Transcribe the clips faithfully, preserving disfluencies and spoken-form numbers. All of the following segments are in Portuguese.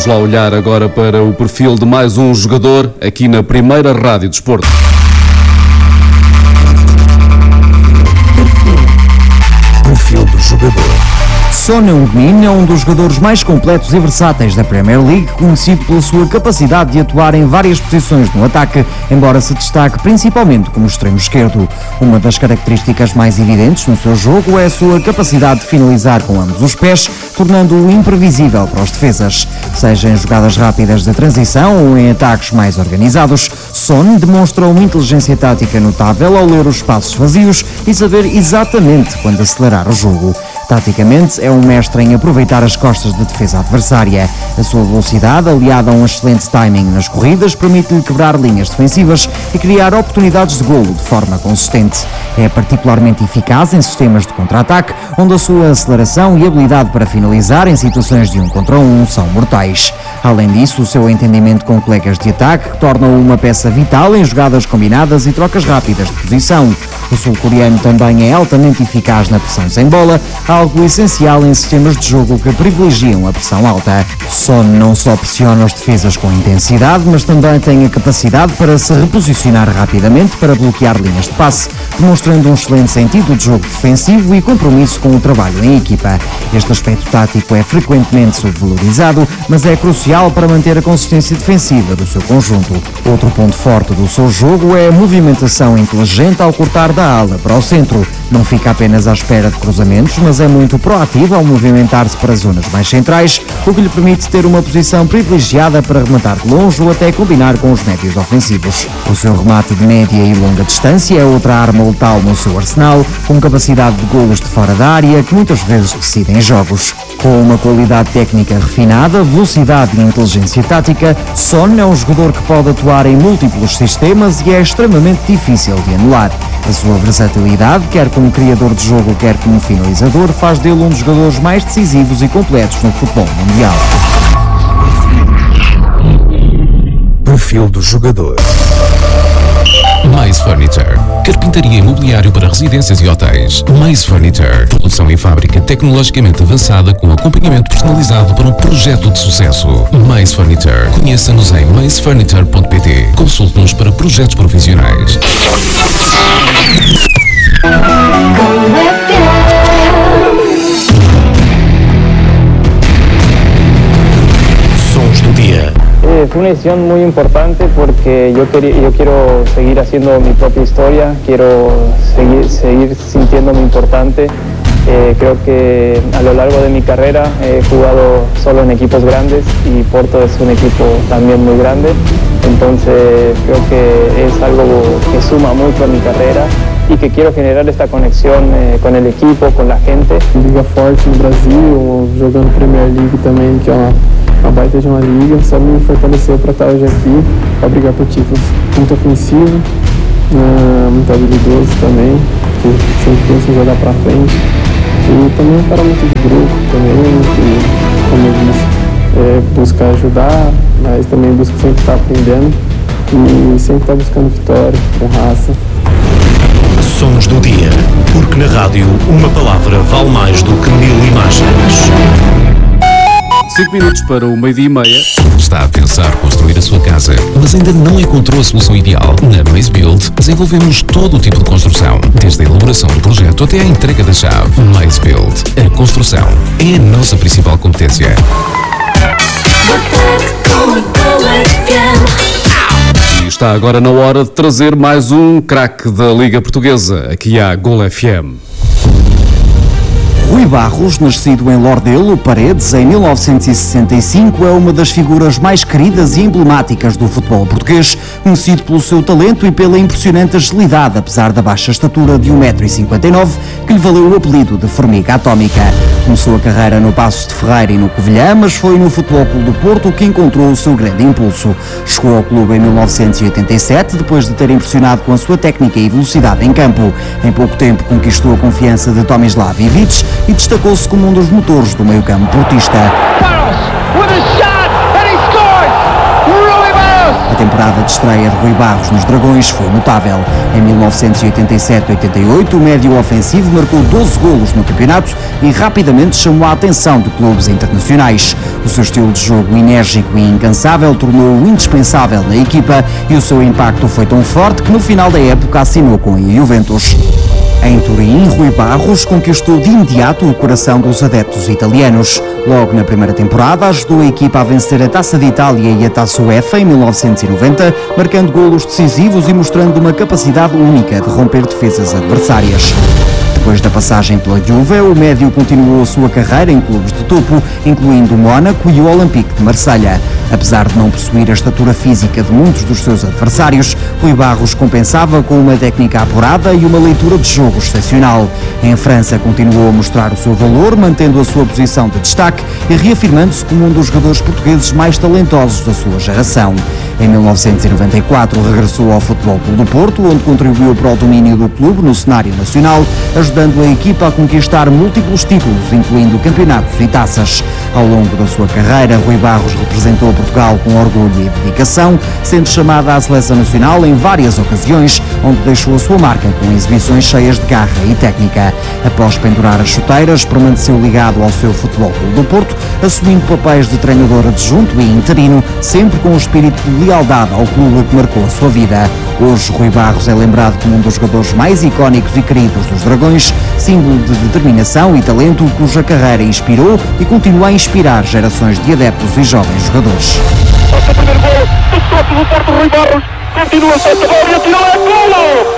Vamos lá olhar agora para o perfil de mais um jogador aqui na primeira Rádio Desporto. Perfil do jogador. Son Heung-min é um dos jogadores mais completos e versáteis da Premier League, conhecido pela sua capacidade de atuar em várias posições no ataque, embora se destaque principalmente como extremo esquerdo. Uma das características mais evidentes no seu jogo é a sua capacidade de finalizar com ambos os pés, tornando-o imprevisível para os defesas. Seja em jogadas rápidas de transição ou em ataques mais organizados, Son demonstra uma inteligência tática notável ao ler os espaços vazios e saber exatamente quando acelerar o jogo. Taticamente, é um mestre em aproveitar as costas da defesa adversária. A sua velocidade, aliada a um excelente timing nas corridas, permite-lhe quebrar linhas defensivas e criar oportunidades de golo de forma consistente. É particularmente eficaz em sistemas de contra-ataque, onde a sua aceleração e habilidade para finalizar em situações de um contra um são mortais. Além disso, o seu entendimento com colegas de ataque torna-o uma peça vital em jogadas combinadas e trocas rápidas de posição. O sul-coreano também é altamente eficaz na pressão sem bola, algo essencial em sistemas de jogo que privilegiam a pressão alta. Son não só pressiona os defesas com intensidade, mas também tem a capacidade para se reposicionar rapidamente para bloquear linhas de passe, demonstrando um excelente sentido de jogo defensivo e compromisso com o trabalho em equipa. Este aspecto tático é frequentemente subvalorizado, mas é crucial para manter a consistência defensiva do seu conjunto. Outro ponto forte do seu jogo é a movimentação inteligente ao cortar da ala para o centro. Não fica apenas à espera de cruzamentos, mas é muito proativo ao movimentar-se para zonas mais centrais, o que lhe permite ter uma posição privilegiada para rematar de longe ou até combinar com os médios ofensivos. O seu remate de média e longa distância é outra arma letal no seu arsenal, com capacidade de golos de fora da área que muitas vezes decidem jogos. Com uma qualidade técnica refinada, velocidade e inteligência tática, Son é um jogador que pode atuar em múltiplos sistemas e é extremamente difícil de anular. A sua versatilidade, quer como criador de jogo, quer como finalizador, faz dele um dos jogadores mais decisivos e completos no futebol mundial. Perfil do jogador. Mais Furniture. Carpintaria imobiliário para residências e hotéis. Mais Furniture. Produção em fábrica tecnologicamente avançada com acompanhamento personalizado para um projeto de sucesso. Mais Furniture. Conheça-nos em mais furniture ponto pt. Consulte-nos para projetos profissionais. Sons do dia. Eh, fue una decisión muy importante porque yo, quería, yo quiero seguir haciendo mi propia historia, quiero seguir, seguir sintiéndome importante. Eh, creo que a lo largo de mi carrera he jugado solo en equipos grandes y Porto es un equipo también muy grande, entonces creo que es algo que suma mucho a mi carrera y que quiero generar esta conexión eh, con el equipo, con la gente. Liga forte no Brasil, jogando Premier League também, que é uma, uma baita de uma liga, só me fortaleceu para estar hoje aqui, para brigar por títulos. Muito ofensivo, uh, muito habilidoso também, que sempre pensa em jogar para frente. E também um cara muito de grupo também, que, como eu disse, é, busca ajudar, mas também busca sempre estar aprendendo e sempre estar buscando vitória, com raça. Sons do dia, porque na rádio uma palavra vale mais do que mil imagens. cinco minutos para o meio-dia e meia. Está a pensar construir a sua casa, mas ainda não encontrou a solução ideal? Na Maze Build desenvolvemos todo o tipo de construção, desde a elaboração do projeto até a entrega da chave. Maze Build. A construção é a nossa principal competência. E está agora na hora de trazer mais um craque da Liga Portuguesa, aqui à Gol F M. Rui Barros, nascido em Lordelo, Paredes, em mil novecentos e sessenta e cinco, é uma das figuras mais queridas e emblemáticas do futebol português, conhecido pelo seu talento e pela impressionante agilidade, apesar da baixa estatura de um metro e cinquenta e nove, que lhe valeu o apelido de Formiga Atómica. Começou a carreira no Passos de Ferreira e no Covilhã, mas foi no Futebol Clube do Porto que encontrou o seu grande impulso. Chegou ao clube em mil novecentos e oitenta e sete, depois de ter impressionado com a sua técnica e velocidade em campo. Em pouco tempo conquistou a confiança de Tomislav Ivic e destacou-se como um dos motores do meio-campo portista. temporada de estreia de Rui Barros nos Dragões foi notável. Em mil novecentos e oitenta e sete oitenta e oito, o médio ofensivo marcou doze golos no campeonato e rapidamente chamou a atenção de clubes internacionais. O seu estilo de jogo enérgico e incansável tornou-o indispensável na equipa e o seu impacto foi tão forte que no final da época assinou com a Juventus. Em Turim, Rui Barros conquistou de imediato o coração dos adeptos italianos. Logo na primeira temporada, ajudou a equipa a vencer a Taça de Itália e a Taça UEFA em mil novecentos e noventa, marcando golos decisivos e mostrando uma capacidade única de romper defesas adversárias. Depois da passagem pela Juve, o médio continuou a sua carreira em clubes de topo, incluindo o Mónaco e o Olympique de Marselha. Apesar de não possuir a estatura física de muitos dos seus adversários, Rui Barros compensava com uma técnica apurada e uma leitura de jogo excepcional. Em França, continuou a mostrar o seu valor, mantendo a sua posição de destaque e reafirmando-se como um dos jogadores portugueses mais talentosos da sua geração. Em mil novecentos e noventa e quatro, regressou ao Futebol Clube do Porto, onde contribuiu para o domínio do clube no cenário nacional, ajudando a equipa a conquistar múltiplos títulos, incluindo campeonatos e taças. Ao longo da sua carreira, Rui Barros representou Portugal com orgulho e dedicação, sendo chamada à seleção nacional em várias ocasiões, onde deixou a sua marca com exibições cheias de garra e técnica. Após pendurar as chuteiras, permaneceu ligado ao seu Futebol Clube do Porto, assumindo papéis de treinador adjunto e interino, sempre com o espírito de lealdade ao clube que marcou a sua vida. Hoje, Rui Barros é lembrado como um dos jogadores mais icónicos e queridos dos Dragões, símbolo de determinação e talento cuja carreira inspirou e continua a inspirar gerações de adeptos e jovens jogadores. O primeiro gol do Futebol do Porto, Rui Barros, continua a ser gol e atirou, é golo!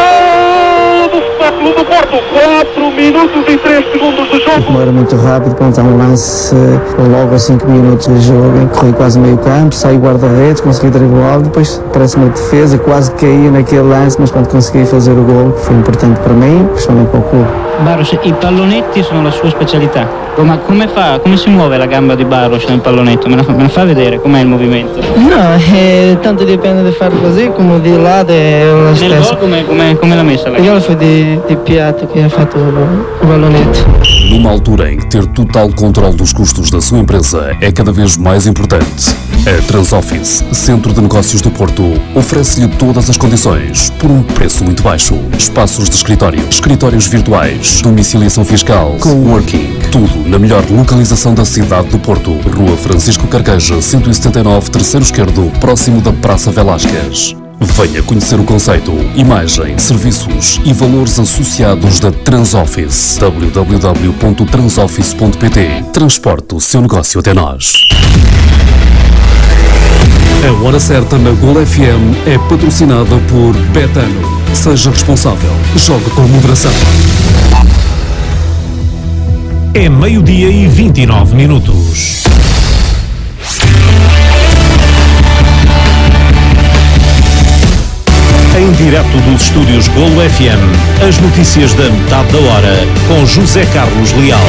Gol do Futebol do Porto, quatro minutos e três segundos de jogo. Como era muito rápido, pronto, há um lance logo a cinco minutos de jogo em que corri quase meio campo, saí guarda-redes, consegui driblá-lo, depois parece uma defesa, quase caí naquele lance, mas quando consegui fazer o gol, foi importante para mim, principalmente para o clube. Barros, i pallonetti sono la sua specialità. Ma come fa, come si muove la gamba di Barros nel pallonetto? Me la, me la fa vedere, com'è il movimento? No, eh, tanto dipende di farlo così come di lato è la stessa. Nel gol come, come, come l'ha messa la gamba? Il gol foi di, di Piatto che ha fatto o pallonetto. Numa altura em que ter total controle dos custos da sua empresa é cada vez mais importante, a Transoffice, Centro de Negócios do Porto, oferece-lhe todas as condições por um preço muito baixo. Espaços de escritório, escritórios virtuais, domiciliação fiscal, coworking, tudo na melhor localização da cidade do Porto. Rua Francisco Carqueja, cento e setenta e nove, terceiro esquerdo, próximo da Praça Velásquez. Venha conhecer o conceito, imagem, serviços e valores associados da Transoffice. w w w ponto transoffice ponto p t. Transporte o seu negócio até nós. A hora certa na Gol F M é patrocinada por Betano. Seja responsável. Jogue com moderação. É meio-dia e vinte e nove minutos. Em direto dos estúdios Golo F M, as notícias da metade da hora, com José Carlos Leal.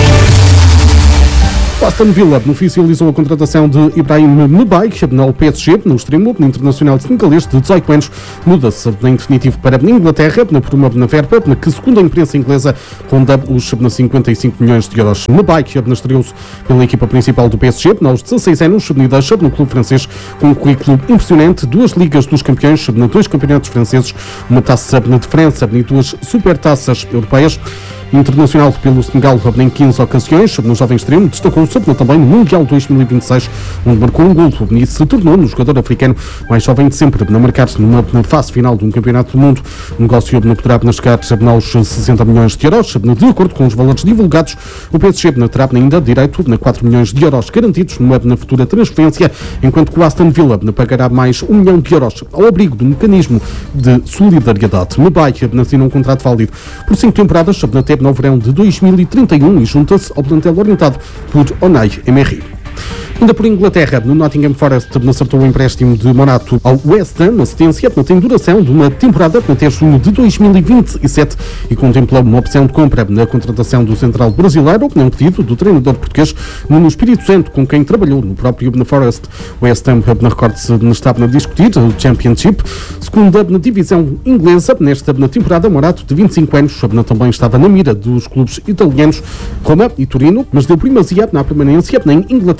O Aston Villa oficializou a contratação de Ibrahim Mbaye no P S G, no extremo internacional senegalês de dezoito anos. Muda-se em definitivo para a Inglaterra, por uma verba que, segundo a imprensa inglesa, ronda os cinquenta e cinco milhões de euros. Mbaye estreou-se pela equipa principal do P S G aos dezasseis anos, e deixa no clube francês com um currículo impressionante: duas ligas dos campeões, dois campeonatos franceses, uma taça de França e duas supertaças europeias. Internacional pelo Senegal em quinze ocasiões, no jovem extremo destacou-se também no Mundial dois mil e vinte e seis, onde marcou um gol e se tornou no jogador africano mais jovem de sempre a marcar-se numa na fase final de um campeonato do mundo. O negócio poderá chegar aos sessenta milhões de euros, de acordo com os valores divulgados. O P S G terá ainda direito a quatro milhões de euros garantidos numa na futura transferência, enquanto que o Aston Villa pagará mais um milhão de euros ao abrigo do mecanismo de solidariedade. Mbaye assinou um contrato válido por cinco temporadas até no verão de dois mil e trinta e um e junta-se ao plantel orientado por Unai Emery. Ainda por Inglaterra, no Nottingham Forest acertou o empréstimo de Morato ao West Ham, assistência que tem duração de uma temporada até junho de dois mil e vinte e sete e contempla uma opção de compra na contratação do central brasileiro, um pedido do treinador português Nuno Espírito Santo, com quem trabalhou no próprio Forest. O West Ham, na recorde-se, estava a discutir o Championship, segunda na divisão inglesa. Nesta na temporada, Morato, de vinte e cinco anos, também estava na mira dos clubes italianos Roma e Torino, mas deu primazia na permanência em Inglaterra, num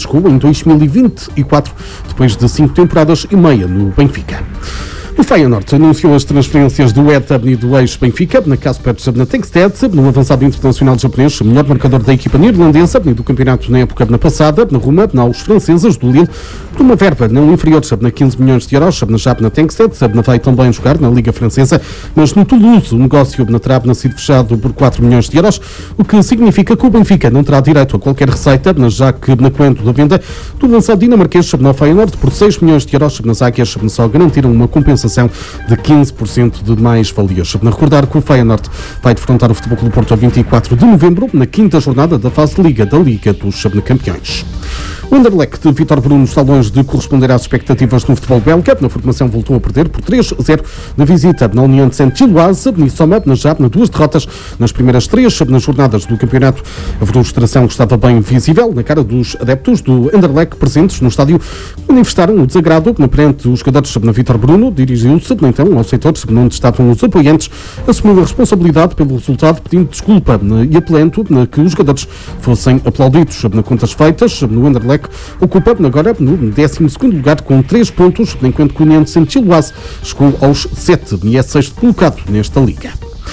chegou em dois mil e vinte e quatro, depois de cinco temporadas e meia no Benfica. O Feyenoord anunciou as transferências do Ed e do ex-Benfica, na Kasper Tengsted, no avançado internacional japonês, melhor marcador da equipa neerlandesa do campeonato na época na passada, na Roma, aos franceses do Lille, por uma verba não inferior a quinze milhões de euros, já na Tengsted, vai também jogar na Liga Francesa, mas no Toulouse o negócio terá sido fechado por quatro milhões de euros, o que significa que o Benfica não terá direito a qualquer receita, já que na quanto da venda do avançado dinamarquês na Feyenoord por seis milhões de euros, nas águias só garantiram uma compensação de quinze por cento de mais-valias. Recordar que o Feyenoord vai defrontar o Futebol Clube do Porto a vinte e quatro de novembro, na quinta jornada da fase de Liga da Liga dos Campeões. O Anderlecht de Vítor Bruno está longe de corresponder às expectativas no futebol belga. Na formação voltou a perder por três a zero na visita na União de Saint-Gilloise, e soma já na duas derrotas nas primeiras três nas jornadas do campeonato. A frustração estava bem visível na cara dos adeptos do Anderlecht presentes no estádio, que manifestaram o desagrado perante os jogadores na Vítor Bruno. Dirigiu-se então ao setor onde estavam os apoiantes, assumiu a responsabilidade pelo resultado, pedindo desculpa e apelando que os jogadores fossem aplaudidos. Na contas feitas, no Anderlecht ocupa agora no décimo segundo lugar com três pontos, enquanto que o União de Saint-Gilloise chegou aos sete e é sexto colocado nesta liga.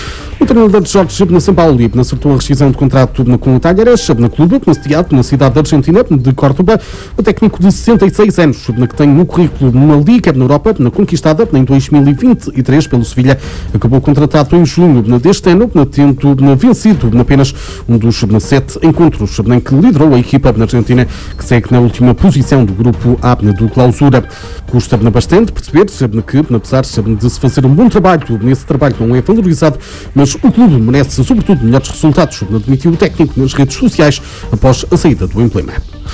O treinador de Jorge Sampaoli acertou a rescisão de contrato com o Talleres, na clube, sediado na cidade da Argentina, de Córdoba. O técnico de sessenta e seis anos, que tem no currículo uma liga na Europa, na conquistada em dois mil e vinte e três pelo Sevilha, acabou contratado em junho deste ano, tendo vencido apenas um dos sete encontros em que liderou a equipa na Argentina, que segue na última posição do grupo A do Clausura. Custa bastante perceber que, apesar de se fazer um bom trabalho, nesse trabalho não é valorizado, mas o clube merece, sobretudo, melhores resultados, admitiu o técnico nas redes sociais após a saída do emblema.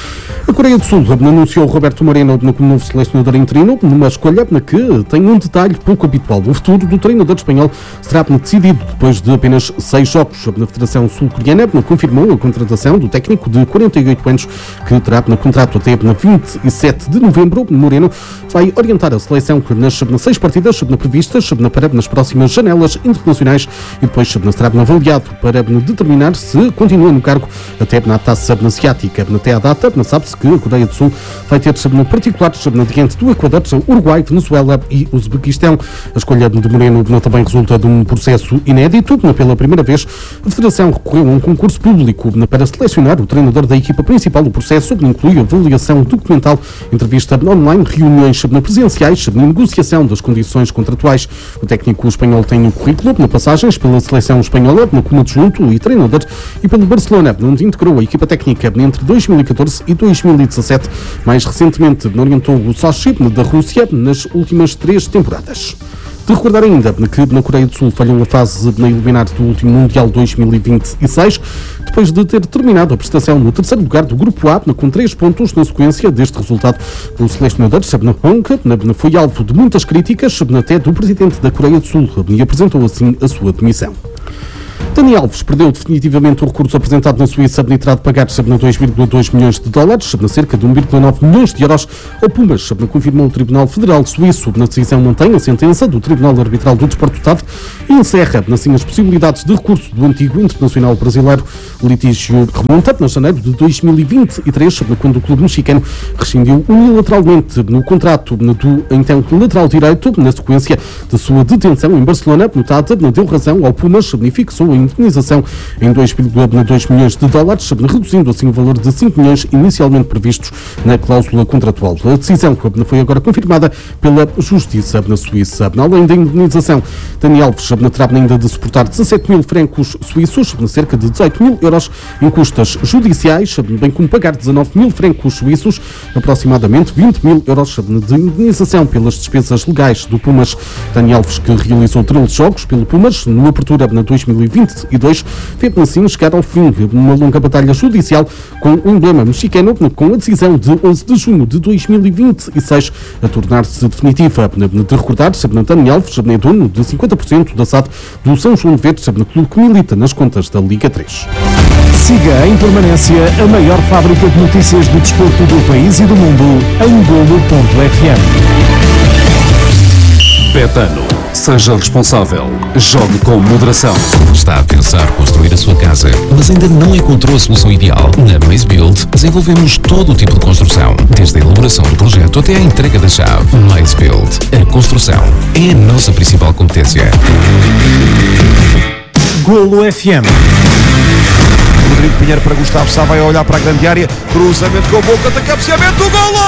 A Coreia do Sul anunciou Roberto Moreno como novo selecionador interino, numa escolha que tem um detalhe pouco habitual. O futuro do treinador espanhol será decidido depois de apenas seis jogos. A Federação Sul-Coreana confirmou a contratação do técnico de quarenta e oito anos, que terá contrato até vinte e sete de novembro. Moreno vai orientar a seleção nas seis partidas previstas para nas próximas janelas internacionais e depois será avaliado para determinar se continua no cargo até na taça asiática. Até à data, sabe-se que a Coreia do Sul vai ter particulares diante do Equador, Uruguai, Venezuela e Uzbequistão. A escolha de Moreno também resulta de um processo inédito. Pela primeira vez, a Federação recorreu a um concurso público para selecionar o treinador da equipa principal. O processo inclui avaliação documental, entrevista online, reuniões presenciais e negociação das condições contratuais. O técnico espanhol tem no currículo passagens pela seleção espanhola como adjunto e treinador e pelo Barcelona, onde integrou a equipa técnica entre dois mil e catorze e dois mil e dezassete. Mais recentemente, orientou o Sochi da Rússia nas últimas três temporadas. De recordar ainda que na Coreia do Sul falhou a fase na eliminar do último Mundial dois mil e vinte e seis, depois de ter terminado a prestação no terceiro lugar do Grupo A, com três pontos na sequência deste resultado. O selecionador Shabna Hong foi alvo de muitas críticas, até do presidente da Coreia do Sul, e apresentou assim a sua demissão. Dani Alves perdeu definitivamente o recurso apresentado na Suíça, terá de pagar dois vírgula dois milhões de dólares, cerca de um vírgula nove milhões de euros, ao Pumas, confirmou o Tribunal Federal Suíço. Na decisão mantém a sentença do Tribunal Arbitral do Desporto T A D e encerra assim as possibilidades de recurso do antigo internacional brasileiro. O litígio remonta a janeiro de dois mil e vinte e três, quando o clube mexicano rescindiu unilateralmente no contrato do então lateral direito, na sequência da sua detenção em Barcelona. O T A D deu razão ao Pumas e fixou a indemnização em dois vírgula dois milhões de dólares, reduzindo assim o valor de cinco milhões inicialmente previstos na cláusula contratual. A decisão foi agora confirmada pela Justiça na Suíça. Além da indemnização, Dani Alves terá ainda de suportar dezassete mil francos suíços, cerca de dezoito mil euros em custas judiciais, bem como pagar dezanove mil francos suíços, aproximadamente vinte mil euros de indemnização pelas despesas legais do Pumas. Dani Alves, que realizou treze jogos pelo Pumas no Apertura na dois mil e vinte e dois, teve assim chegar ao fim de uma longa batalha judicial com o emblema mexicano, com a decisão de onze de junho de dois mil e vinte e seis a tornar-se definitiva. De recordar-se, Dani Alves é dono de cinquenta por cento da S A D do São João de Verde, clube que milita nas contas da Liga três. Siga em permanência a maior fábrica de notícias do desporto do país e do mundo em golo ponto f m. Betano. Seja responsável. Jogue com moderação. Está a pensar construir a sua casa, mas ainda não encontrou a solução ideal? Na Maze Build desenvolvemos todo o tipo de construção, desde a elaboração do projeto até a entrega da chave. Maze Build. A construção é a nossa principal competência. Golo F M. Rodrigo Pinheiro para Gustavo Sá, vai olhar para a grande área, cruzamento com o boca, de cabeceamento, golo!